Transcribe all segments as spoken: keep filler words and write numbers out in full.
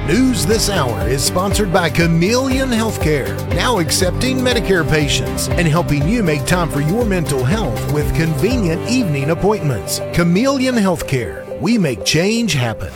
News This Hour is sponsored by Chameleon Healthcare, now accepting Medicare patients and helping you make time for your mental health with convenient evening appointments. Chameleon Healthcare, we make change happen.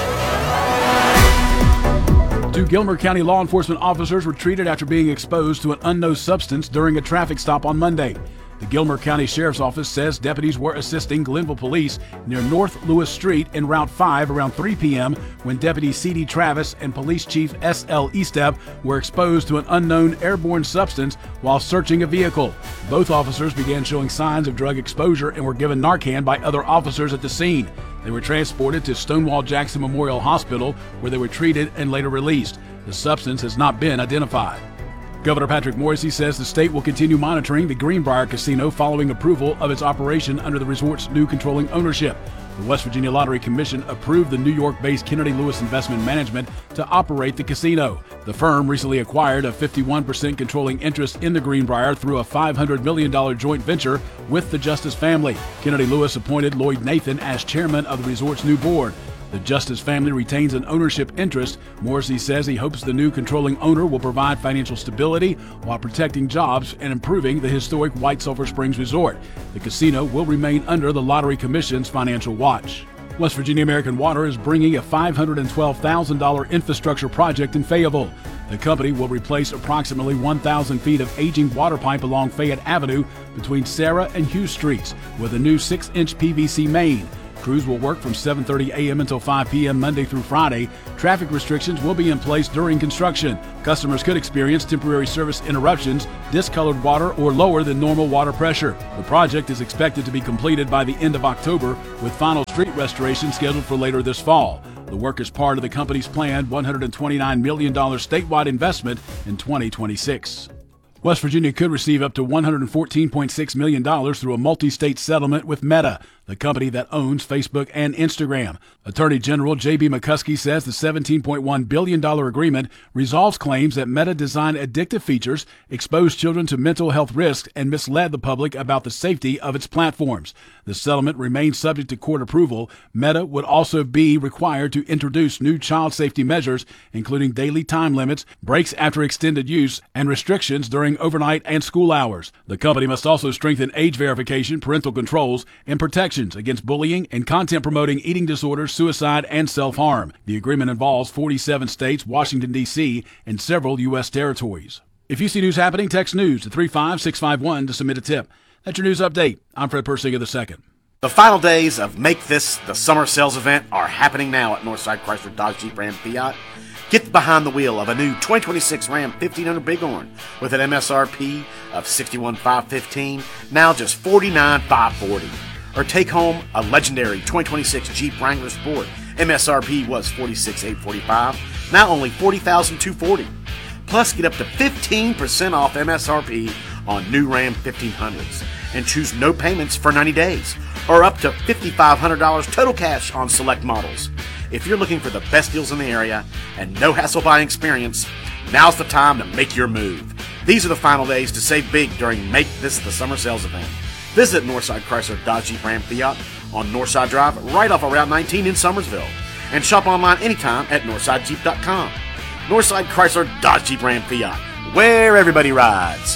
Two Gilmer County law enforcement officers were treated after being exposed to an unknown substance during a traffic stop on Monday. The Gilmer County Sheriff's Office says deputies were assisting Glenville Police near North Lewis Street in Route five around three p.m. when Deputy C D Travis and Police Chief S L Estep were exposed to an unknown airborne substance while searching a vehicle. Both officers began showing signs of drug exposure and were given Narcan by other officers at the scene. They were transported to Stonewall Jackson Memorial Hospital, where they were treated and later released. The substance has not been identified. Governor Patrick Morrisey says the state will continue monitoring the Greenbrier Casino following approval of its operation under the resort's new controlling ownership. The West Virginia Lottery Commission approved the New York-based Kennedy Lewis Investment Management to operate the casino. The firm recently acquired a fifty-one percent controlling interest in the Greenbrier through a five hundred million dollars joint venture with the Justice family. Kennedy Lewis appointed Lloyd Nathan as chairman of the resort's new board. The Justice family retains an ownership interest. Morrissey says he hopes the new controlling owner will provide financial stability while protecting jobs and improving the historic White Sulphur Springs Resort. The casino will remain under the Lottery Commission's financial watch. West Virginia American Water is bringing a five hundred twelve thousand dollars infrastructure project in Fayetteville. The company will replace approximately one thousand feet of aging water pipe along Fayette Avenue between Sarah and Hughes Streets with a new six inch P V C main. Crews will work from seven thirty a.m. until five p.m. Monday through Friday. Traffic restrictions will be in place during construction. Customers could experience temporary service interruptions, discolored water, or lower than normal water pressure. The project is expected to be completed by the end of October, with final street restoration scheduled for later this fall. The work is part of the company's planned one hundred twenty-nine million dollars statewide investment in twenty twenty-six. West Virginia could receive up to one hundred fourteen point six million dollars through a multi-state settlement with Meta, the company that owns Facebook and Instagram. Attorney General J B McCuskey says the seventeen point one billion dollars agreement resolves claims that Meta designed addictive features, exposed children to mental health risks, and misled the public about the safety of its platforms. The settlement remains subject to court approval. Meta would also be required to introduce new child safety measures, including daily time limits, breaks after extended use, and restrictions during overnight and school hours. The company must also strengthen age verification, parental controls, and protections against bullying and content promoting eating disorders, suicide, and self-harm. The agreement involves forty-seven states, Washington, D C, and several U S territories. If you see news happening, text news to three five six five one to submit a tip. That's your news update. I'm Fred Persinger the second. The final days of Make This the Summer Sales event are happening now at Northside Chrysler Dodge Jeep Ram Fiat. Get behind the wheel of a new twenty twenty-six Ram fifteen hundred Bighorn with an M S R P of sixty-one thousand five hundred fifteen dollars, now just forty-nine thousand five hundred forty dollars. Or take home a legendary twenty twenty-six Jeep Wrangler Sport. M S R P was forty-six thousand eight hundred forty-five dollars, now only forty thousand two hundred forty dollars. Plus, get up to fifteen percent off M S R P on new Ram fifteen hundreds and choose no payments for ninety days, or up to five thousand five hundred dollars total cash on select models. If you're looking for the best deals in the area and no hassle buying experience, now's the time to make your move. These are the final days to save big during Make This the Summer Sales event. Visit Northside Chrysler Dodge Jeep Ram Fiat on Northside Drive right off of Route nineteen in Summersville, and shop online anytime at northside jeep dot com. Northside Chrysler Dodge Jeep Ram Fiat, where everybody rides.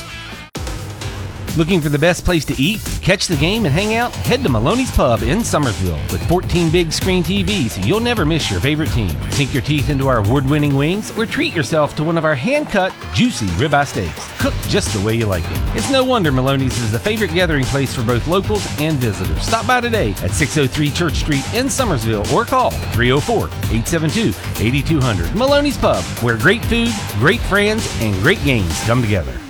Looking for the best place to eat, catch the game, and hang out? Head to Maloney's Pub in Summersville with fourteen big screen T Vs, so you'll never miss your favorite team. Sink your teeth into our award-winning wings, or treat yourself to one of our hand-cut, juicy ribeye steaks, cooked just the way you like it. It's no wonder Maloney's is the favorite gathering place for both locals and visitors. Stop by today at six oh three Church Street in Summersville, or call three oh four, eight seven two, eight two zero zero. Maloney's Pub, where great food, great friends, and great games come together.